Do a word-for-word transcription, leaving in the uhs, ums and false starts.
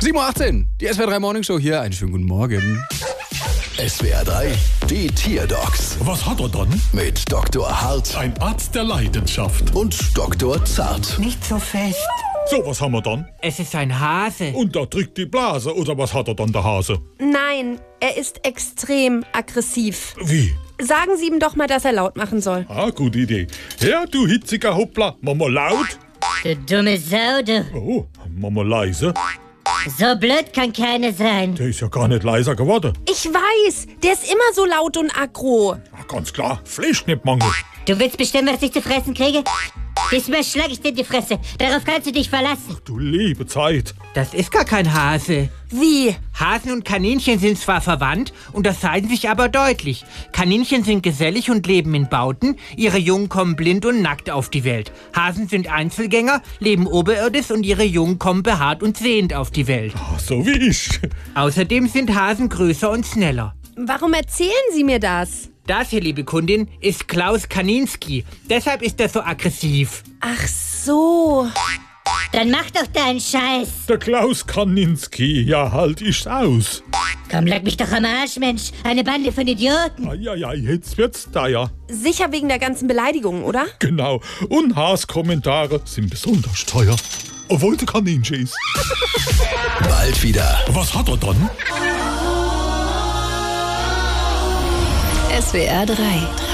sieben Uhr achtzehn, die S W R drei Morning Show hier. Einen schönen guten Morgen. S W R drei, die Tierdocs Was hat er dann? mit Doktor Hart Ein Arzt der Leidenschaft. und Doktor Zart. Nicht so fest. So, was haben wir dann? Es ist ein Hase. Und da drückt die Blase, oder was hat er dann, der Hase? Nein, er ist extrem aggressiv. Wie? Sagen Sie ihm doch mal, dass er laut machen soll. Ah, gute Idee. Ja, du hitziger Hoppla, mach mal laut. Du dumme Sau, du. Oh, mach mal leise. So blöd kann keiner sein. Der ist ja gar nicht leiser geworden. Ich weiß, der ist immer so laut und aggro. Ja, ganz klar, Fleischknippmangel. Du willst bestimmen, was ich zu fressen kriege? Diesmal schlag ich dir in die Fresse. Darauf kannst du dich verlassen. Du liebe Zeit. Das ist gar kein Hase. Wie? Hasen und Kaninchen sind zwar verwandt, unterscheiden sich aber deutlich. Kaninchen sind gesellig und leben in Bauten. Ihre Jungen kommen blind und nackt auf die Welt. Hasen sind Einzelgänger, leben oberirdisch und ihre Jungen kommen behaart und sehend auf die Welt. Ah, so wie ich. Außerdem sind Hasen größer und schneller. Warum erzählen Sie mir das? Das hier, liebe Kundin, ist Klaus Kaninski. Deshalb ist er so aggressiv. Ach so. Dann mach doch deinen Scheiß. Der Klaus Kaninski, ja, halt ich's aus. Komm, leck mich doch am Arsch, Mensch. Eine Bande von Idioten. Eieiei, jetzt wird's da ja. Sicher wegen der ganzen Beleidigungen, oder? Genau. Und Haas-Kommentare sind besonders teuer. Obwohl der Kaninchen ist. Bald wieder. Was hat er dann? S W R drei.